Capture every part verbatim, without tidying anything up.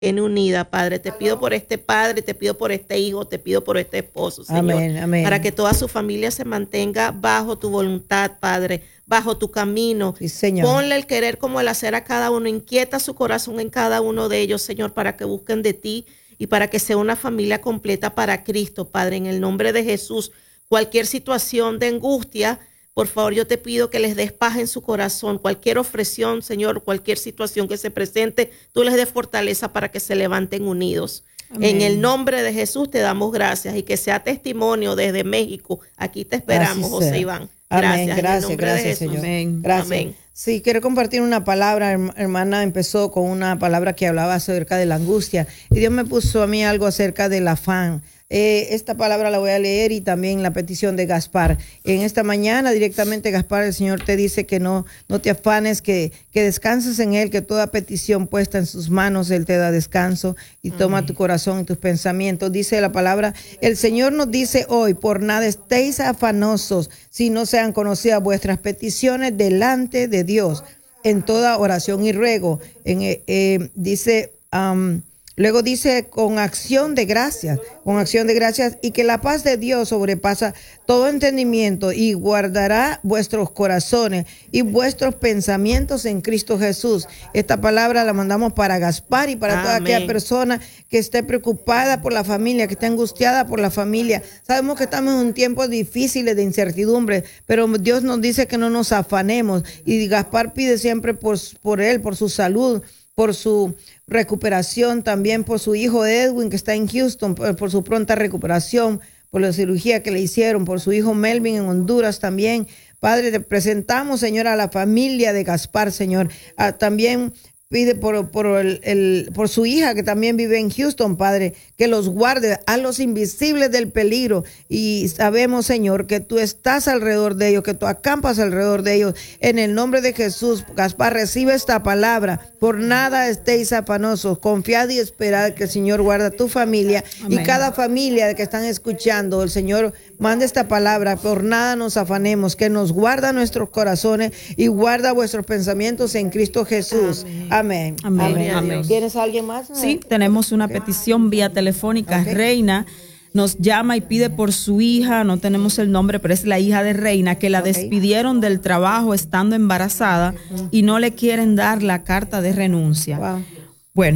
unida, Padre. Te pido por este padre, te pido por este hijo, te pido por este esposo, Señor. Amén, amén. Para que toda su familia se mantenga bajo tu voluntad, Padre, bajo tu camino. Sí, Señor. Ponle el querer como el hacer a cada uno. Inquieta su corazón en cada uno de ellos, Señor, para que busquen de ti y para que sea una familia completa para Cristo, Padre. En el nombre de Jesús, cualquier situación de angustia, por favor, yo te pido que les des paz en su corazón. Cualquier ofreción, Señor, cualquier situación que se presente, tú les des fortaleza para que se levanten unidos. Amén. En el nombre de Jesús te damos gracias y que sea testimonio desde México. Aquí te esperamos, José Iván. Gracias. Amén. Gracias, gracias, Señor. Amén. Gracias. Amén. Sí, quiero compartir una palabra. Hermana empezó con una palabra que hablaba acerca de la angustia y Dios me puso a mí algo acerca del afán. Eh, esta palabra la voy a leer y también la petición de Gaspar. En esta mañana directamente, Gaspar, el Señor te dice que no, no te afanes, que, que descanses en Él, que toda petición puesta en sus manos, Él te da descanso y Amén. Toma tu corazón y tus pensamientos. Dice la palabra, el Señor nos dice hoy, por nada estéis afanosos, si no sean conocidas vuestras peticiones delante de Dios, en toda oración y ruego. En, eh, eh, dice... Um, Luego dice, con acción de gracias, con acción de gracias, y que la paz de Dios sobrepasa todo entendimiento y guardará vuestros corazones y vuestros pensamientos en Cristo Jesús. Esta palabra la mandamos para Gaspar y para Amén. Toda aquella persona que esté preocupada por la familia, que esté angustiada por la familia. Sabemos que estamos en un tiempo difícil de incertidumbre, pero Dios nos dice que no nos afanemos. Y Gaspar pide siempre por, por él, por su salud, por su recuperación, también por su hijo Edwin que está en Houston, por, por su pronta recuperación, por la cirugía que le hicieron, por su hijo Melvin en Honduras también. Padre, te presentamos, Señor, a la familia de Gaspar, Señor. Ah, también pide por, por, el, el, por su hija que también vive en Houston, Padre, que los guarde a los invisibles del peligro. Y sabemos, Señor, que tú estás alrededor de ellos, que tú acampas alrededor de ellos. En el nombre de Jesús, Gaspar, recibe esta palabra. Por nada estéis afanosos, confiad y esperad que el Señor guarda tu familia. Amén. Y cada familia que están escuchando, el Señor manda esta palabra, por nada nos afanemos, que nos guarda nuestros corazones y guarda vuestros pensamientos en Cristo Jesús. Amén. Amén. Amén. Amén. ¿Tienes alguien más? Sí, tenemos una petición vía telefónica. Okay. Reina nos llama y pide por su hija, no tenemos el nombre, pero es la hija de Reina, que la okay. despidieron del trabajo estando embarazada uh-huh. y no le quieren dar la carta de renuncia. Wow. Bueno,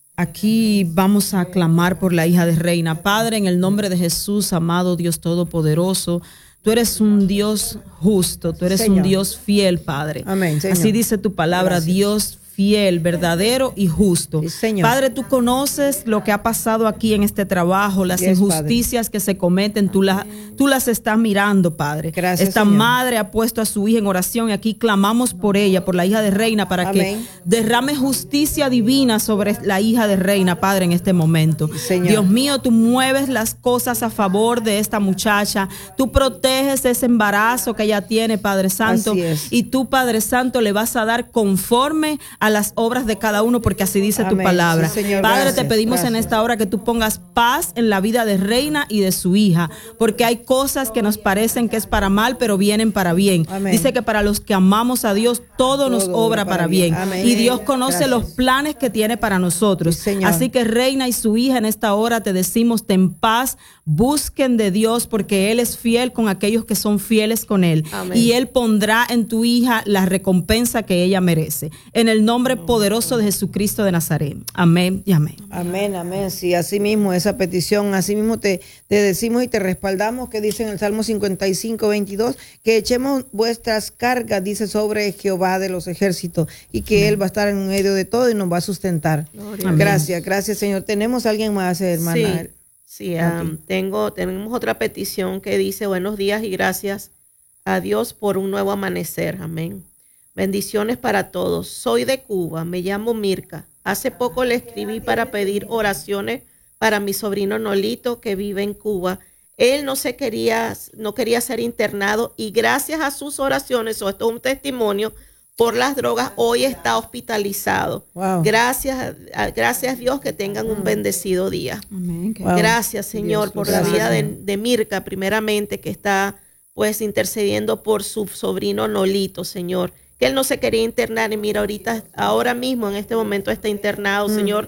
aquí vamos a clamar por la hija de Reina. Padre, en el nombre de Jesús, amado Dios Todopoderoso, tú eres un Dios justo, tú eres Señor. Un Dios fiel, Padre. Amén, Señor. Así dice tu palabra, gracias. Dios fiel, verdadero y justo. Sí, Padre, tú conoces lo que ha pasado aquí en este trabajo, las yes, injusticias Padre. Que se cometen, tú, la, tú las estás mirando, Padre. Gracias, Esta Señor. madre ha puesto a su hija en oración y aquí clamamos por ella, por la hija de Reina, para Amén. Que derrame justicia divina sobre la hija de Reina, Padre, en este momento. Sí, Dios mío, tú mueves las cosas a favor de esta muchacha, tú proteges ese embarazo que ella tiene, Padre Santo, y tú, Padre Santo, le vas a dar conforme a las obras de cada uno, porque así dice Amén. Tu palabra. Sí, Señor, Padre, gracias, te pedimos gracias. En esta hora que tú pongas paz en la vida de Reina y de su hija, porque hay cosas que nos parecen que es para mal, pero vienen para bien. Amén. Dice que para los que amamos a Dios, todo, todo nos obra para, para bien. bien. Y Dios conoce gracias. Los planes que tiene para nosotros. Sí, así que Reina y su hija en esta hora te decimos, ten paz, busquen de Dios, porque Él es fiel con aquellos que son fieles con Él. Amén. Y Él pondrá en tu hija la recompensa que ella merece. En el nombre poderoso de Jesucristo de Nazaret. Amén y amén. Amén, amén. Sí, así mismo esa petición, así mismo te, te decimos y te respaldamos, que dice en el Salmo cincuenta y cinco, veintidós, que echemos vuestras cargas, dice, sobre Jehová de los ejércitos, y que amén. Él va a estar en medio de todo y nos va a sustentar. Amén. Gracias, gracias, Señor. ¿Tenemos alguien más, hermana? Sí, sí um, tengo, tenemos otra petición que dice, buenos días y gracias a Dios por un nuevo amanecer. Amén. Bendiciones para todos. Soy de Cuba, me llamo Mirka. Hace poco le escribí para pedir oraciones para mi sobrino Nolito, que vive en Cuba. Él no se quería, no quería ser internado y gracias a sus oraciones, o esto es un testimonio, por las drogas, hoy está hospitalizado. Wow. Gracias, gracias Dios, que tengan un bendecido día. Amén. Wow. Gracias, Señor, Dios, por gracias, la vida de, de Mirka, primeramente, que está pues intercediendo por su sobrino Nolito, Señor. Que él no se quería internar y mira, ahorita, ahora mismo, en este momento está internado, mm. Señor.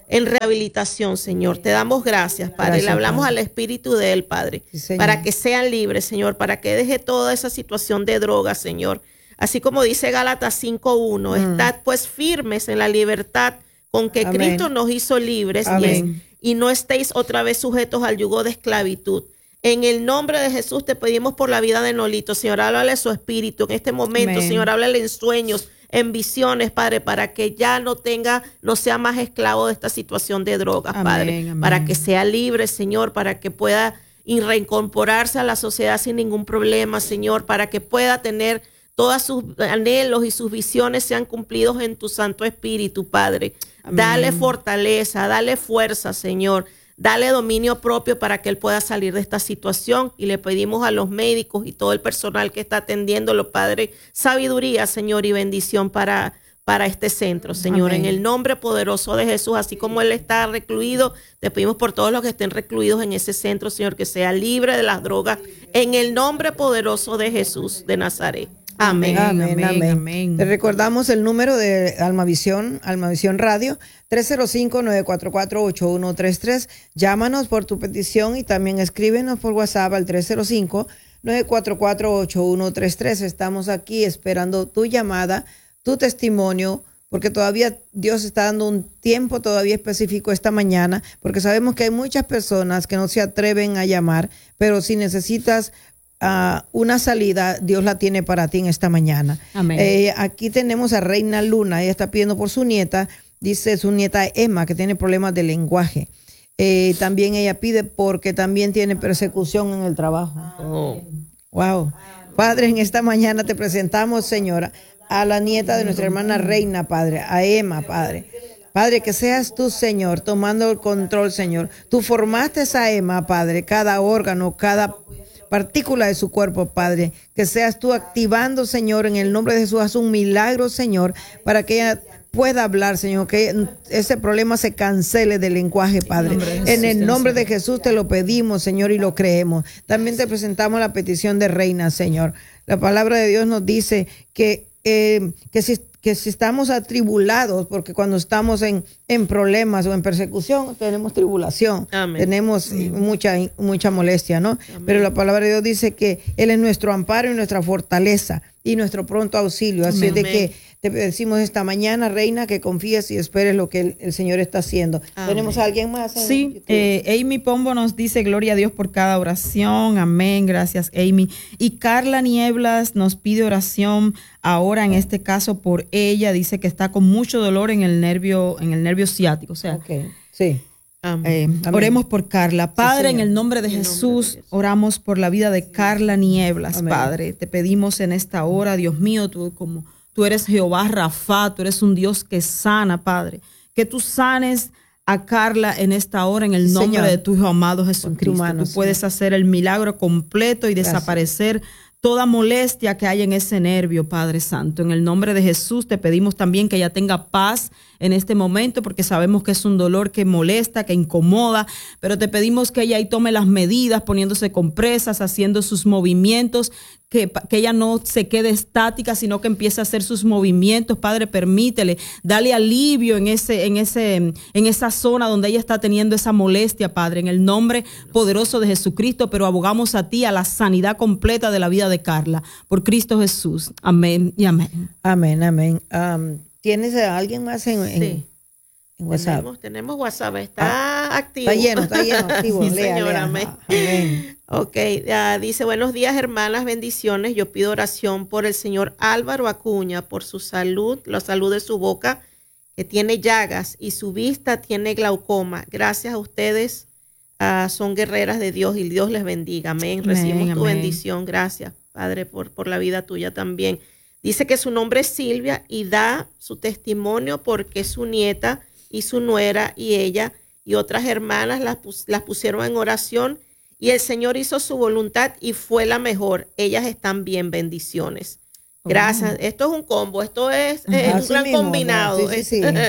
en rehabilitación, Señor. Te damos gracias, Padre. Gracias, Le hablamos Padre. al espíritu de él, Padre, Sí, para que sean libres, Señor, para que deje toda esa situación de droga, Señor. Así como dice Gálatas cinco uno, mm. estad pues firmes en la libertad con que Amén. Cristo nos hizo libres y, es, y no estéis otra vez sujetos al yugo de esclavitud. En el nombre de Jesús te pedimos por la vida de Nolito, Señor, háblale a su espíritu en este momento, Amén. Señor, háblale en sueños, en visiones, Padre, para que ya no tenga, no sea más esclavo de esta situación de drogas, Amén, Padre, amén. Para que sea libre, Señor, para que pueda reincorporarse a la sociedad sin ningún problema, Señor, para que pueda tener todos sus anhelos y sus visiones sean cumplidos en tu Santo Espíritu, Padre. Amén. Dale fortaleza, dale fuerza, Señor. Dale dominio propio para que él pueda salir de esta situación, y le pedimos a los médicos y todo el personal que está atendiéndolo, Padre, sabiduría, Señor, y bendición para, para este centro, Señor. Amén. En el nombre poderoso de Jesús, así como él está recluido, te pedimos por todos los que estén recluidos en ese centro, Señor, que sea libre de las drogas, en el nombre poderoso de Jesús de Nazaret. Amén. Amén, amén, amén. amén. Te recordamos el número de Almavisión, Almavisión Radio, tres cero cinco, nueve cuatro cuatro, ocho uno tres tres. Llámanos por tu petición y también escríbenos por WhatsApp al tres cero cinco, nueve cuatro cuatro, ocho uno tres tres. Estamos aquí esperando tu llamada, tu testimonio, porque todavía Dios está dando un tiempo todavía específico esta mañana, porque sabemos que hay muchas personas que no se atreven a llamar, pero si necesitas Uh, una salida, Dios la tiene para ti en esta mañana. Amén. Eh, aquí tenemos a Reina Luna, ella está pidiendo por su nieta, dice su nieta Emma, que tiene problemas de lenguaje. Eh, también ella pide porque también tiene persecución en el trabajo. Oh. Wow. Padre, en esta mañana te presentamos, Señora, a la nieta de nuestra hermana Reina, Padre, a Emma, Padre. Padre, que seas tú, Señor, tomando el control, Señor. Tú formaste a Emma, Padre, cada órgano, cada partícula de su cuerpo, Padre, que seas tú activando, Señor, en el nombre de Jesús, haz un milagro, Señor, para que ella pueda hablar, Señor, que ese problema se cancele del lenguaje, Padre. En el nombre de Jesús te lo pedimos, Señor, y lo creemos. También te presentamos la petición de Reina, Señor. La palabra de Dios nos dice que, eh, que si que si estamos atribulados, porque cuando estamos en, en problemas o en persecución, tenemos tribulación, Amén. Tenemos Amén. mucha mucha molestia, ¿no? Amén. Pero la palabra de Dios dice que Él es nuestro amparo y nuestra fortaleza y nuestro pronto auxilio. Así Amén. Es de que te decimos esta mañana, Reina, que confíes y esperes lo que el, el Señor está haciendo. Amén. ¿Tenemos a alguien más? Sí, eh, Amy Pombo nos dice, gloria a Dios por cada oración. Amén, gracias, Amy. Y Carla Nieblas nos pide oración ahora, en este caso, por ella. Dice que está con mucho dolor en el nervio, en el nervio ciático. O sea, okay. sí. Amén. Eh, oremos por Carla. Padre, sí, en el nombre de en Jesús, nombre de oramos por la vida de Carla Nieblas, Amén. Padre. Te pedimos en esta hora, Dios mío, tú como tú eres Jehová Rafa, tú eres un Dios que sana, Padre. Que tú sanes a Carla en esta hora en el nombre Señor. De tu Hijo amado Jesucristo. Humano, tú puedes Señor. Hacer el milagro completo y Gracias. Desaparecer toda molestia que hay en ese nervio, Padre Santo. En el nombre de Jesús te pedimos también que ella tenga paz en este momento, porque sabemos que es un dolor que molesta, que incomoda, pero te pedimos que ella ahí tome las medidas, poniéndose compresas, haciendo sus movimientos, que, que ella no se quede estática, sino que empiece a hacer sus movimientos. Padre, permítele, dale alivio en ese, en ese, en esa zona donde ella está teniendo esa molestia, Padre, en el nombre poderoso de Jesucristo, pero abogamos a ti, a la sanidad completa de la vida de Carla, por Cristo Jesús. Amén y amén. Amén, amén. Um, ¿Tienes a alguien más en, en, sí. en WhatsApp? Tenemos, tenemos WhatsApp, está ah, activo. Está lleno, está lleno, activo. Sí, lea, señora, lea. amén. Amén. Ok, uh, dice, buenos días, hermanas, bendiciones. Yo pido oración por el señor Álvaro Acuña, por su salud, la salud de su boca, que tiene llagas, y su vista tiene glaucoma. Gracias a ustedes, uh, son guerreras de Dios, y Dios les bendiga. Amén. Recibimos amén, tu amén. bendición. Gracias, Padre, por, por la vida tuya también. Dice que su nombre es Silvia y da su testimonio porque su nieta y su nuera y ella y otras hermanas las, pus las pusieron en oración y el Señor hizo su voluntad y fue la mejor. Ellas están bien, bendiciones. Gracias. Oh. Esto es un combo, esto es, es un gran mismo, combinado. Sí, sí, sí.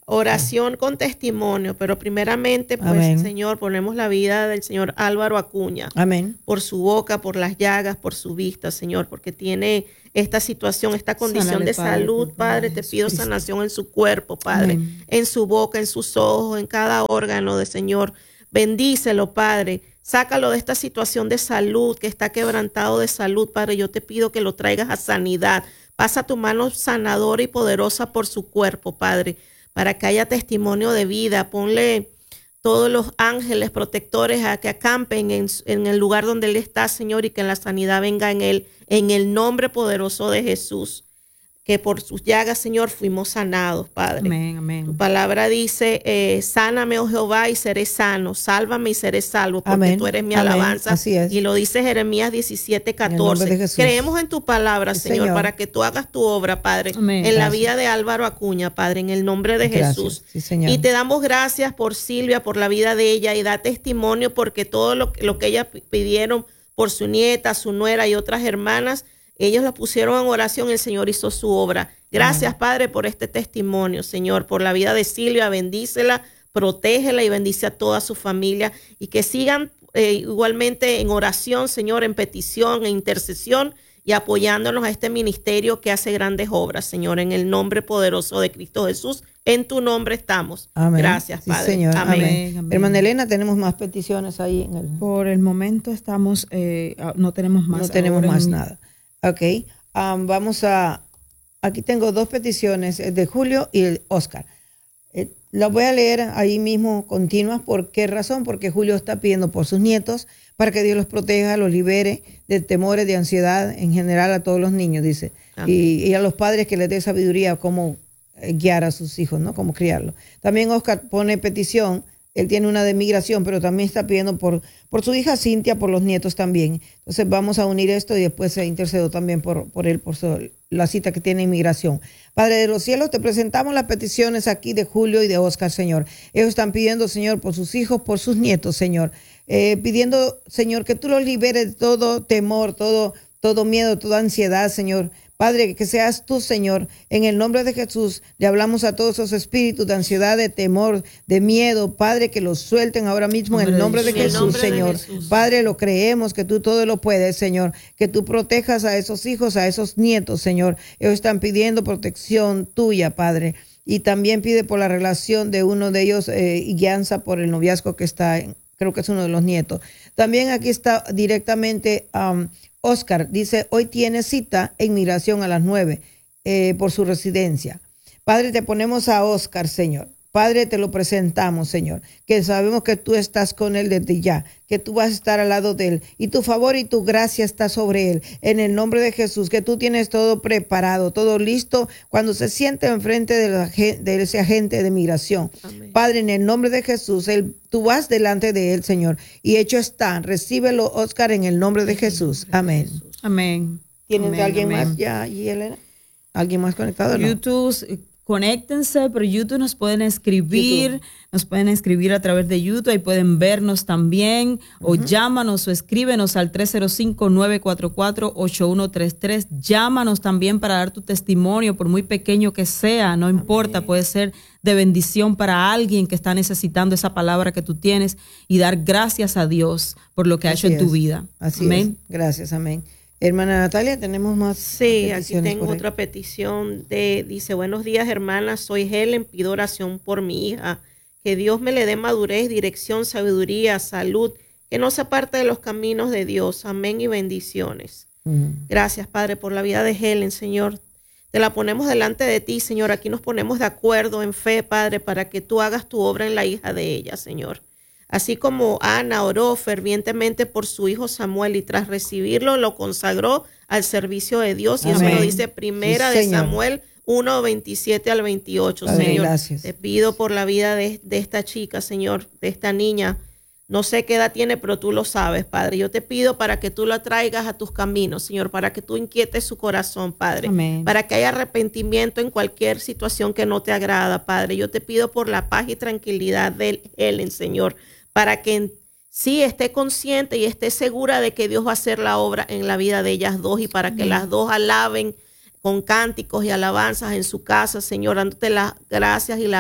oración con testimonio, pero primeramente, pues, Amén. Señor, ponemos la vida del señor Álvaro Acuña. Amén. Por su boca, por las llagas, por su vista, Señor, porque tiene esta situación, esta condición Sánale, de Padre, salud, por Padre. favor, Te pido Jesucristo. sanación en su cuerpo, Padre, Amén. en su boca, en sus ojos, en cada órgano de Señor. Bendícelo, Padre. Sácalo de esta situación de salud, que está quebrantado de salud, Padre. Yo te pido que lo traigas a sanidad. Pasa tu mano sanadora y poderosa por su cuerpo, Padre, para que haya testimonio de vida. Ponle todos los ángeles protectores a que acampen en, en el lugar donde Él está, Señor, y que la sanidad venga en Él, en el nombre poderoso de Jesús. Que por sus llagas, Señor, fuimos sanados, Padre. Amén, Tu amén. palabra dice, eh, sáname, oh Jehová, y seré sano. Sálvame y seré salvo, porque Amén. tú eres mi Amén. alabanza. Así es. Y lo dice Jeremías diecisiete, En el nombre de catorce. Jesús. Creemos en tu palabra, Sí, Señor, Señor. para que tú hagas tu obra, Padre, Amén. en la Gracias. vida de Álvaro Acuña, Padre, en el nombre de Gracias. Jesús. Sí, Señor. Y te damos gracias por Silvia, por la vida de ella, y da testimonio porque todo lo, lo que ella pidieron por su nieta, su nuera y otras hermanas, ellos la pusieron en oración, el Señor hizo su obra. Gracias, Padre, por este testimonio, Señor, por la vida de Silvia. Bendícela, protégela y bendice a toda su familia, y que sigan eh, igualmente en oración, Señor, en petición, en intercesión, y apoyándonos a este ministerio que hace grandes obras, Señor, en el nombre poderoso de Cristo Jesús. En tu nombre estamos. Amén. Gracias, Sí, Padre. Señor. Amén. Amén. Amén. Hermana Elena, tenemos más peticiones ahí en el... Por el momento estamos, eh, no tenemos más. No tenemos ahora más en- nada. Ok. Um, vamos a... Aquí tengo dos peticiones, el de Julio y el Oscar. Eh, las voy a leer ahí mismo continuas. ¿Por qué razón? Porque Julio está pidiendo por sus nietos para que Dios los proteja, los libere de temores, de ansiedad, en general a todos los niños, dice. Amén. Y, y a los padres que les dé sabiduría cómo eh, guiar a sus hijos, ¿no? Cómo criarlos. También Oscar pone petición. Él tiene una de migración, pero también está pidiendo por, por su hija Cintia, por los nietos también. Entonces vamos a unir esto y después se intercedo también por, por él, por su, la cita que tiene inmigración. Padre de los cielos, te presentamos las peticiones aquí de Julio y de Oscar, Señor. Ellos están pidiendo, Señor, por sus hijos, por sus nietos, Señor. Eh, pidiendo, Señor, que tú los liberes de todo temor, todo, todo miedo, toda ansiedad, Señor. Padre, que seas tú, Señor, en el nombre de Jesús, le hablamos a todos esos espíritus de ansiedad, de temor, de miedo, Padre, que los suelten ahora mismo en el nombre de En el Jesús, nombre de Señor. Jesús. Padre, lo creemos, que tú todo lo puedes, Señor, que tú protejas a esos hijos, a esos nietos, Señor. Ellos están pidiendo protección tuya, Padre. Y también pide por la relación de uno de ellos eh, y guianza por el noviazgo que está, en, creo que es uno de los nietos. También aquí está directamente um, Oscar, dice, hoy tiene cita en migración a las nueve eh, por su residencia. Padre, te ponemos a Oscar, Señor. Padre, te lo presentamos, Señor, que sabemos que tú estás con él desde ya, que tú vas a estar al lado de él y tu favor y tu gracia está sobre él. En el nombre de Jesús, que tú tienes todo preparado, todo listo cuando se siente enfrente de, la, de ese agente de migración. Amén. Padre, en el nombre de Jesús, él, tú vas delante de él, Señor, y hecho está. Recíbelo, Oscar, en el nombre de Jesús. Amén. Amén. ¿Tienes Amén, alguien amén. más ya, y Elena? ¿Alguien más conectado? No? YouTube, eh, conéctense, pero YouTube nos pueden escribir, YouTube. nos pueden escribir a través de YouTube, ahí pueden vernos también, o llámanos o escríbenos al tres cero cinco, nueve cuatro cuatro, ocho uno tres tres. Llámanos también para dar tu testimonio, por muy pequeño que sea, no importa, puede ser de bendición para alguien que está necesitando esa palabra que tú tienes, y dar gracias a Dios por lo que ha Así hecho en tu es. vida. Así Amén. es. Gracias, amén. Hermana Natalia, tenemos más Sí, aquí peticiones tengo por ahí? otra petición de, dice, buenos días, hermanas, soy Helen, pido oración por mi hija, que Dios me le dé madurez, dirección, sabiduría, salud, que no se aparte de los caminos de Dios, amén y bendiciones. Ujú. Gracias, Padre, por la vida de Helen, Señor. Te la ponemos delante de ti, Señor. Aquí nos ponemos de acuerdo en fe, Padre, para que tú hagas tu obra en la hija de ella, Señor. Así como Ana oró fervientemente por su hijo Samuel y tras recibirlo lo consagró al servicio de Dios. Y eso Amén. lo dice primera Sí, de Señor. Samuel uno, veintisiete al veintiocho, Padre, Señor. gracias. Te pido por la vida de, de esta chica, Señor, de esta niña. No sé qué edad tiene, pero tú lo sabes, Padre. Yo te pido para que tú la traigas a tus caminos, Señor, para que tú inquietes su corazón, Padre. Amén. Para que haya arrepentimiento en cualquier situación que no te agrada, Padre. Yo te pido por la paz y tranquilidad de Helen, Señor, para que en- sí esté consciente y esté segura de que Dios va a hacer la obra en la vida de ellas dos, y para que las dos alaben con cánticos y alabanzas en su casa, Señor, dándote las gracias y la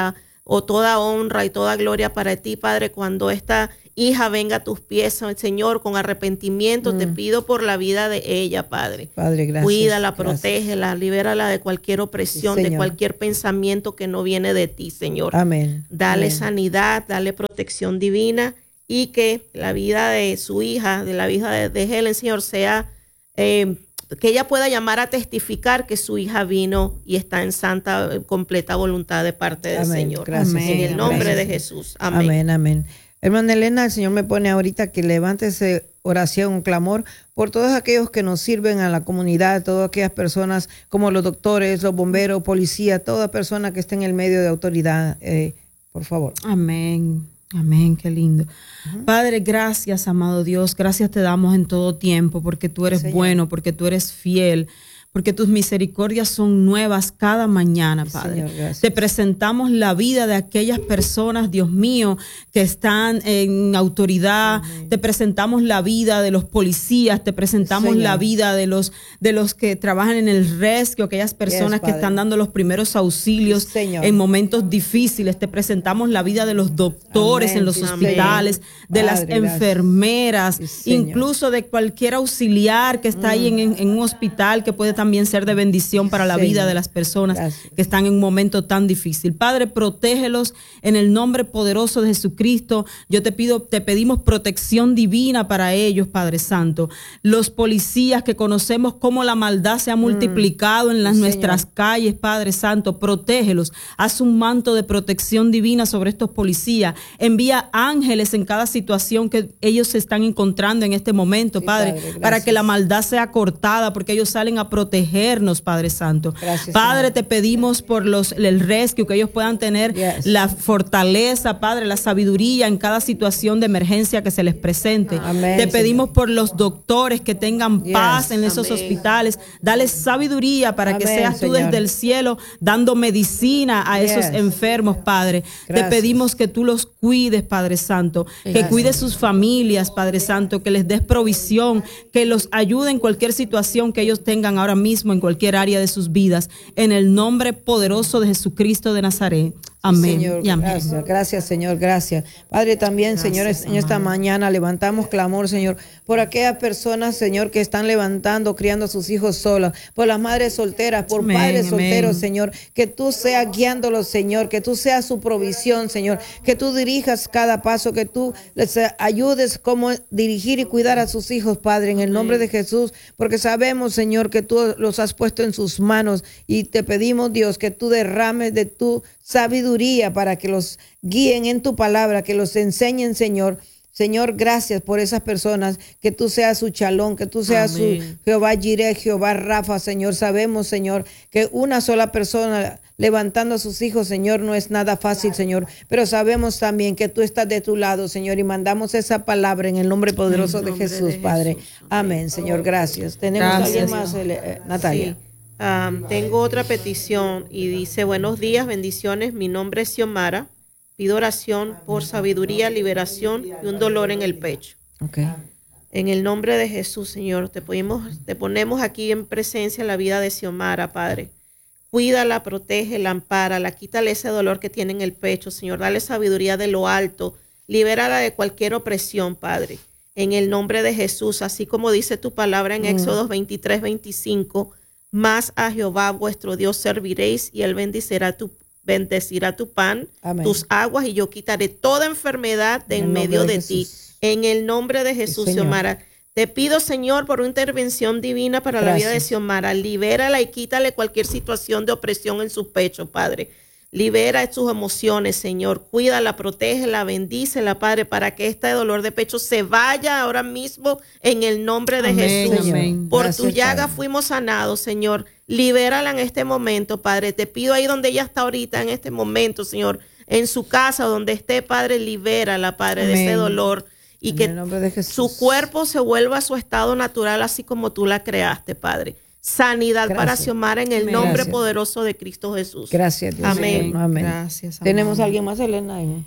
o toda honra y toda gloria para ti, Padre, cuando esta hija venga a tus pies, Señor, con arrepentimiento. Mm. Te pido por la vida de ella, Padre. Padre, gracias. Cuídala, gracias. protégela, libérala de cualquier opresión, sí, de cualquier pensamiento que no viene de ti, Señor. Amén. Dale Amén. sanidad, dale protección divina, y que la vida de su hija, de la hija de, de Helen, Señor, sea, eh, que ella pueda llamar a testificar que su hija vino y está en santa, completa voluntad de parte del amén. Señor. Gracias, amén. En el nombre gracias. de Jesús. Amén. Amén, amén. Hermana Elena, el Señor me pone ahorita que levántese oración, un clamor por todos aquellos que nos sirven a la comunidad, todas aquellas personas como los doctores, los bomberos, policías, toda persona que esté en el medio de autoridad, eh, por favor. Amén. Amén, qué lindo. Uh-huh. Padre, gracias, amado Dios, gracias te damos en todo tiempo, porque tú eres, Señor, bueno, porque tú eres fiel, porque tus misericordias son nuevas cada mañana, Padre. Señor, te presentamos la vida de aquellas personas, Dios mío, que están en autoridad. Amén. Te presentamos la vida de los policías, te presentamos Señor. La vida de los, de los que trabajan en el rescue, aquellas personas yes, que están dando los primeros auxilios Señor. En momentos difíciles. Te presentamos la vida de los doctores Amén. En los sí, hospitales, Amén. De Padre, las enfermeras, sí, incluso de cualquier auxiliar que está mm. ahí en, en un hospital, que puede también ser de bendición para la Señor. Vida de las personas Gracias. Que están en un momento tan difícil. Padre, protégelos en el nombre poderoso de Jesucristo. Yo te pido, te pedimos protección divina para ellos, Padre Santo. Los policías que conocemos cómo la maldad se ha multiplicado mm. en las sí, nuestras Señor. Calles, Padre Santo, protégelos. Haz un manto de protección divina sobre estos policías. Envía ángeles en cada situación que ellos se están encontrando en este momento, sí, Padre, padre para que la maldad sea cortada, porque ellos salen a protegernos, Padre Santo. Gracias, Padre, Señor. Te pedimos por los el rescue, que ellos puedan tener yes. la fortaleza, Padre, la sabiduría en cada situación de emergencia que se les presente. Amén, te pedimos Señor. Por los doctores que tengan yes. paz en esos Amén. Hospitales. Dale sabiduría para Amén, que seas tú Señor. Desde el cielo dando medicina a yes. esos enfermos, Padre. Gracias. Te pedimos que tú los cuides, Padre Santo, Gracias. Que cuides sus familias, Padre Santo, que les des provisión, que los ayude en cualquier situación que ellos tengan ahora mismo en cualquier área de sus vidas, en el nombre poderoso de Jesucristo de Nazaret. Amén. Señor, y amén. Gracias, gracias, Señor, gracias. Padre, también, gracias, señores, en esta mañana levantamos clamor, Señor, por aquellas personas, Señor, que están levantando, criando a sus hijos solas, por las madres solteras, por amén, padres amén. Solteros, Señor, que tú seas guiándolos, Señor, que tú seas su provisión, Señor, que tú dirijas cada paso, que tú les ayudes cómo dirigir y cuidar a sus hijos, Padre, en el nombre de Jesús, porque sabemos, Señor, que tú los has puesto en sus manos y te pedimos, Dios, que tú derrames de tu sabiduría para que los guíen en tu palabra, que los enseñen, Señor. Señor, gracias por esas personas, que tú seas su chalón, que tú seas Amén. Su Jehová Jireh, Jehová Rafa, Señor. Sabemos, Señor, que una sola persona levantando a sus hijos, Señor, no es nada fácil, Señor, pero sabemos también que tú estás de tu lado, Señor, y mandamos esa palabra en el nombre poderoso de Jesús, de Padre. Jesús. Amén, Señor, gracias. ¿Tenemos gracias, alguien más, eh, Natalia? Sí. Um, tengo otra petición y dice: buenos días, bendiciones, mi nombre es Xiomara, pido oración por sabiduría, liberación y un dolor en el pecho. Okay. En el nombre de Jesús, Señor, te ponemos, te ponemos aquí en presencia la vida de Xiomara, Padre. Cuídala, protégela, ampárala, quítale ese dolor que tiene en el pecho, Señor. Dale sabiduría de lo alto, libérala de cualquier opresión, Padre. En el nombre de Jesús, así como dice tu palabra en mm. Éxodo veintitrés, veinticinco, más a Jehová vuestro Dios serviréis y él bendecirá tu, bendecirá tu pan, Amén. Tus aguas, y yo quitaré toda enfermedad de en, en medio de, de ti. En el nombre de Jesús, sí, Xiomara. Te pido, Señor, por una intervención divina para Gracias. La vida de Xiomara. Libérala y quítale cualquier situación de opresión en su pecho, Padre. Libera sus emociones, Señor. Cuídala, protégela, bendícela, Padre, para que este dolor de pecho se vaya ahora mismo en el nombre de amén, Jesús. Amén. Por Gracias, tu llaga Padre. Fuimos sanados, Señor. Libérala en este momento, Padre. Te pido ahí donde ella está ahorita, en este momento, Señor, en su casa, donde esté, Padre, libérala, Padre, amén. De ese dolor. Y en que su cuerpo se vuelva a su estado natural, así como tú la creaste, Padre. Sanidad Gracias. Para Xiomara en el Amén. Nombre Gracias. Poderoso de Cristo Jesús. Gracias, Dios. Amén. Amén. Gracias. ¿Tenemos a alguien más, Elena? En,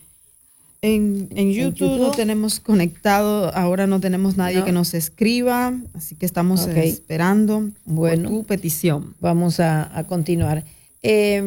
en, YouTube, en YouTube no tenemos conectado, ahora no tenemos nadie no. que nos escriba, así que estamos okay. esperando bueno, por tu petición. Vamos a, a continuar. Eh,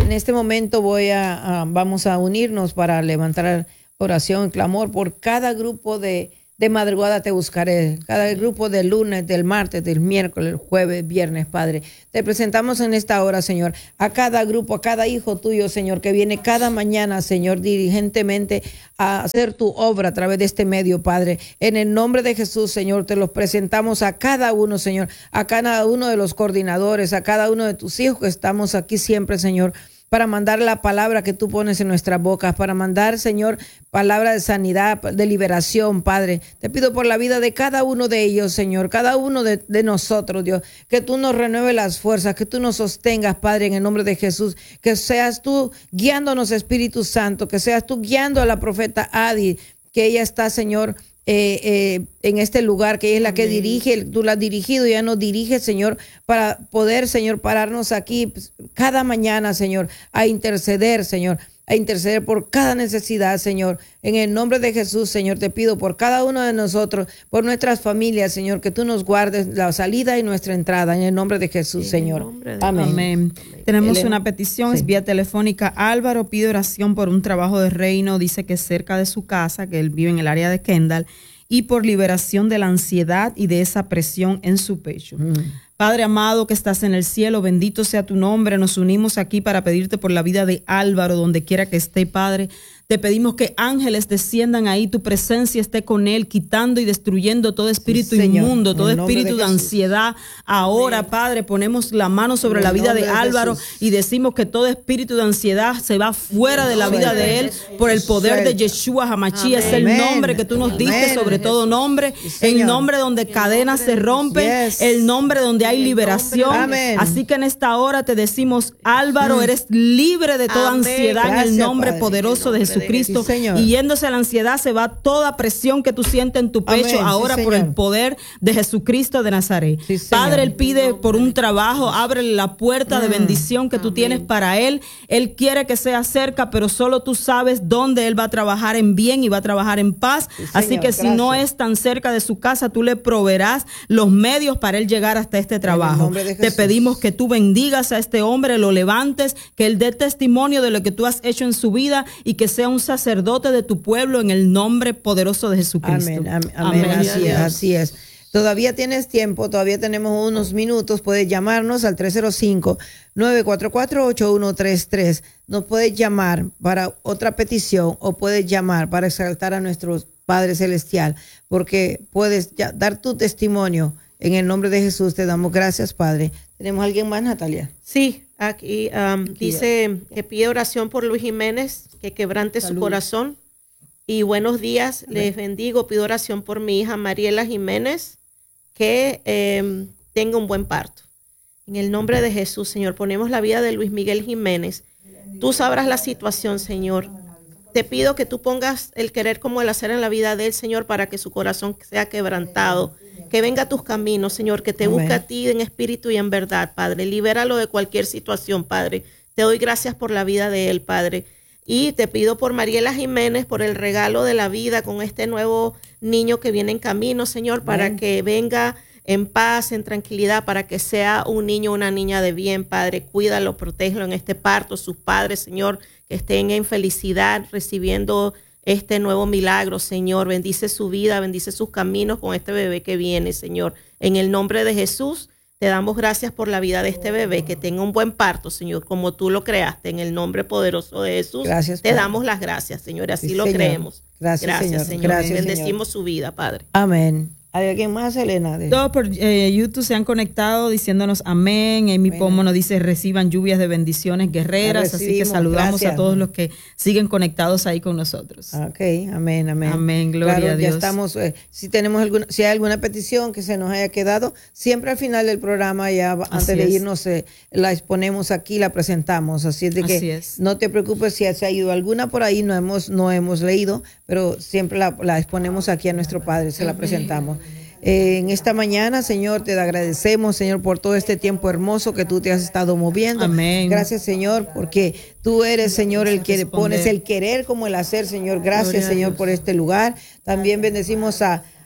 En este momento voy a, a vamos a unirnos para levantar oración y clamor por cada grupo de, de madrugada te buscaré, cada grupo del lunes, del martes, del miércoles, el jueves, viernes, Padre. Te presentamos en esta hora, Señor, a cada grupo, a cada hijo tuyo, Señor, que viene cada mañana, Señor, diligentemente a hacer tu obra a través de este medio, Padre. En el nombre de Jesús, Señor, te los presentamos a cada uno, Señor, a cada uno de los coordinadores, a cada uno de tus hijos que estamos aquí siempre, Señor, para mandar la palabra que tú pones en nuestras bocas, para mandar, Señor, palabra de sanidad, de liberación, Padre. Te pido por la vida de cada uno de ellos, Señor, cada uno de, de nosotros, Dios, que tú nos renueves las fuerzas, que tú nos sostengas, Padre, en el nombre de Jesús, que seas tú guiándonos, Espíritu Santo, que seas tú guiando a la profeta Adi, que ella está, Señor, Eh, eh, en este lugar, que ella es la que dirige, tú la has dirigido, ya nos dirige, Señor, para poder, Señor, pararnos aquí pues, cada mañana, Señor, a interceder, Señor, a interceder por cada necesidad, Señor. En el nombre de Jesús, Señor, te pido por cada uno de nosotros, por nuestras familias, Señor, que tú nos guardes la salida y nuestra entrada, en el nombre de Jesús, Señor. De Amén. Amén. Tenemos El, una petición, sí. es vía telefónica. Álvaro pide oración por un trabajo de reino, dice que es cerca de su casa, que él vive en el área de Kendall, y por liberación de la ansiedad y de esa presión en su pecho. Mm. Padre amado que estás en el cielo, bendito sea tu nombre. Nos unimos aquí para pedirte por la vida de Álvaro, donde quiera que esté, Padre. Te pedimos que ángeles desciendan ahí, tu presencia esté con él, quitando y destruyendo todo espíritu sí, inmundo, todo espíritu de, de ansiedad. Ahora, Amén. Padre, ponemos la mano sobre en la vida de, de Álvaro Jesús. Y decimos que todo espíritu de ansiedad se va fuera de la vida de él por el poder de Yeshua Hamashia. Es el nombre que tú nos diste sobre todo nombre, el nombre donde cadenas se rompen, yes. el nombre donde hay liberación. Amén. Así que en esta hora te decimos, Álvaro, mm. eres libre de toda Amén. Ansiedad. Gracias, en el nombre Padre. Poderoso de Jesús. Cristo, sí, y yéndose a la ansiedad se va toda presión que tú sientes en tu pecho. Amén, ahora sí, por el poder de Jesucristo de Nazaret. Sí, Padre, él pide por un trabajo, ábrele la puerta mm. de bendición que tú Amén. Tienes para él. Él quiere que sea cerca, pero solo tú sabes dónde él va a trabajar en bien y va a trabajar en paz. Sí, Así que gracias. Si no es tan cerca de su casa, tú le proveerás los medios para él llegar hasta este trabajo. Te pedimos que tú bendigas a este hombre, lo levantes, que él dé testimonio de lo que tú has hecho en su vida y que sea un sacerdote de tu pueblo en el nombre poderoso de Jesucristo. Amén, amén, amén. Amén. Así es, así es. Todavía tienes tiempo, todavía tenemos unos minutos. Puedes llamarnos al tres cero cinco, nueve cuatro cuatro, ocho uno tres tres. Nos puedes llamar para otra petición o puedes llamar para exaltar a nuestro Padre Celestial, porque puedes ya dar tu testimonio. En el nombre de Jesús te damos gracias, Padre. ¿Tenemos alguien más, Natalia? Sí, aquí um, dice que pide oración por Luis Jiménez, que quebrante Salud. Su corazón. Y buenos días, Amén. Les bendigo. Pido oración por mi hija Mariela Jiménez, que eh, tenga un buen parto. En el nombre de Jesús, Señor, ponemos la vida de Luis Miguel Jiménez. Tú sabrás la situación, Señor. Te pido que tú pongas el querer como el hacer en la vida de él, Señor, para que su corazón sea quebrantado. Que venga a tus caminos, Señor, que te Amén. Busque a ti en espíritu y en verdad, Padre. Libéralo de cualquier situación, Padre. Te doy gracias por la vida de él, Padre. Y te pido por Mariela Jiménez, por el regalo de la vida con este nuevo niño que viene en camino, Señor, para Amén. Que venga en paz, en tranquilidad, para que sea un niño o una niña de bien, Padre. Cuídalo, protégelo en este parto, sus padres, Señor, que estén en felicidad recibiendo este nuevo milagro, Señor. Bendice su vida, bendice sus caminos con este bebé que viene, Señor. En el nombre de Jesús, te damos gracias por la vida de este bebé, que tenga un buen parto, Señor, como tú lo creaste. En el nombre poderoso de Jesús, gracias, te Padre. Damos las gracias, Señor. Así sí, lo Señor. Creemos. Gracias, gracias, Señor. Señor. Gracias, bendecimos Señor. Su vida, Padre. Amén. ¿Hay alguien más, Elena? De... Todos por eh, YouTube se han conectado diciéndonos amén. Amy bueno. Pomo nos dice reciban lluvias de bendiciones guerreras. Así que saludamos gracias. A todos los que siguen conectados ahí con nosotros. Ok, amén, amén. Amén, gloria claro, a Dios. Ya estamos, eh, si tenemos alguna, si hay alguna petición que se nos haya quedado, siempre al final del programa, ya Así antes de es. Irnos, eh, la exponemos aquí, la presentamos. Así es de que Así es. No te preocupes si se ha ido alguna por ahí, no hemos, no hemos leído, pero siempre la, la exponemos aquí a nuestro Padre, se la presentamos. Eh, en esta mañana, Señor, te agradecemos, Señor, por todo este tiempo hermoso que tú te has estado moviendo. Amén. Gracias, Señor, porque tú eres, Señor, el que pones el querer como el hacer, Señor. Gracias, Gloria Señor, por este lugar. También bendecimos a,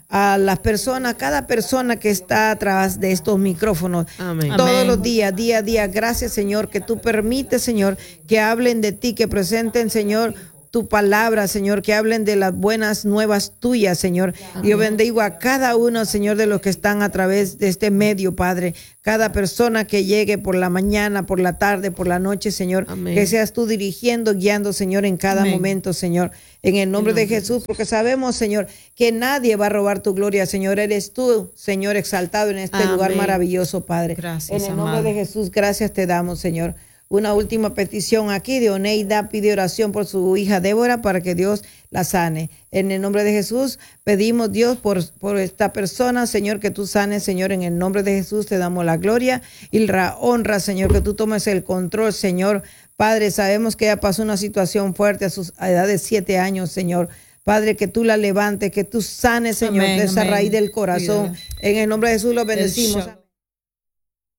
a las personas, cada persona que está atrás de estos micrófonos. Amén. Todos Amén. los días, día a día. Gracias, Señor, que tú permites, Señor, que hablen de ti, que presenten, Señor, tu palabra, Señor, que hablen de las buenas nuevas tuyas, Señor. Amén. Yo bendigo a cada uno, Señor, de los que están a través de este medio, Padre. Cada persona que llegue por la mañana, por la tarde, por la noche, Señor. Amén. Que seas tú dirigiendo, guiando, Señor, en cada Amén. Momento, Señor. En el nombre de Jesús, porque sabemos, Señor, que nadie va a robar tu gloria, Señor. Eres tú, Señor, exaltado en este Amén. Lugar maravilloso, Padre. Gracias, en el nombre amado. de Jesús, gracias te damos, Señor. Una última petición aquí de Oneida, pide oración por su hija Débora para que Dios la sane. En el nombre de Jesús pedimos, Dios, por, por esta persona, Señor, que tú sanes, Señor. En el nombre de Jesús te damos la gloria y la honra, Señor, que tú tomes el control, Señor. Padre, sabemos que ella pasó una situación fuerte a su edad de siete años, Señor. Padre, que tú la levantes, que tú sanes, Señor, Amén, de esa amén. raíz del corazón. Cuida. En el nombre de Jesús lo bendecimos.